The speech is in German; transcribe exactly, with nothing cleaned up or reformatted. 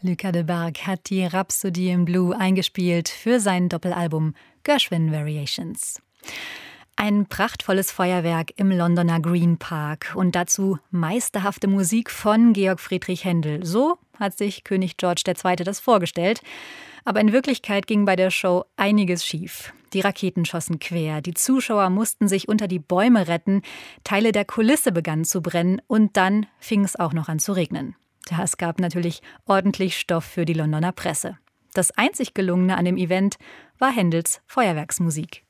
Luca de Barg hat die Rhapsody in Blue eingespielt für sein Doppelalbum Gershwin Variations. Ein prachtvolles Feuerwerk im Londoner Green Park und dazu meisterhafte Musik von Georg Friedrich Händel. So hat sich König George der Zweite das vorgestellt. Aber in Wirklichkeit ging bei der Show einiges schief. Die Raketen schossen quer, die Zuschauer mussten sich unter die Bäume retten, Teile der Kulisse begannen zu brennen und dann fing es auch noch an zu regnen. Das gab natürlich ordentlich Stoff für die Londoner Presse. Das einzig Gelungene an dem Event war Händels Feuerwerksmusik.